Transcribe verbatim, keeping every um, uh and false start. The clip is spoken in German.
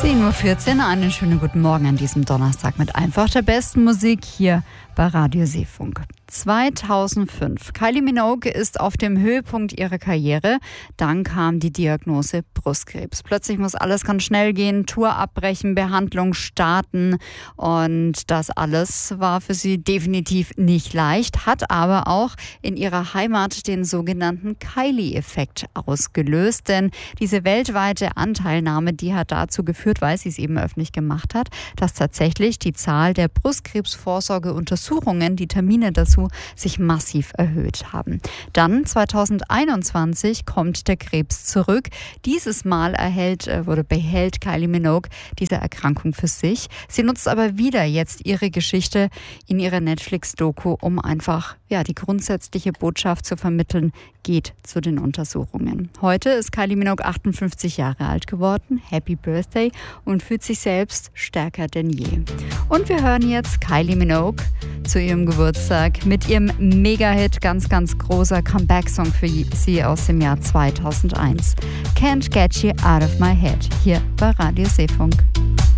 zehn Uhr vierzehn, einen schönen guten Morgen an diesem Donnerstag mit einfach der besten Musik hier bei Radio Seefunk. zweitausendfünf. Kylie Minogue ist auf dem Höhepunkt ihrer Karriere. Dann kam die Diagnose Brustkrebs. Plötzlich muss alles ganz schnell gehen, Tour abbrechen, Behandlung starten. Und das alles war für sie definitiv nicht leicht, hat aber auch in ihrer Heimat den sogenannten Kylie-Effekt ausgelöst. Denn diese weltweite Anteilnahme, die hat dazu geführt, weil sie es eben öffentlich gemacht hat, dass tatsächlich die Zahl der Brustkrebsvorsorgeuntersuchungen, die Termine dazu, sich massiv erhöht haben. Dann zweitausendeinundzwanzig kommt der Krebs zurück. Dieses Mal erhält oder behält Kylie Minogue diese Erkrankung für sich. Sie nutzt aber wieder jetzt ihre Geschichte in ihrer Netflix-Doku, um einfach ja, die grundsätzliche Botschaft zu vermitteln, geht zu den Untersuchungen. Heute ist Kylie Minogue achtundfünfzig Jahre alt geworden. Happy Birthday und fühlt sich selbst stärker denn je. Und wir hören jetzt Kylie Minogue zu ihrem Geburtstag mit ihrem Mega-Hit, ganz, ganz großer Comeback-Song für sie aus dem Jahr zweitausendeins. Can't Get You Out of My Head, hier bei Radio Seefunk.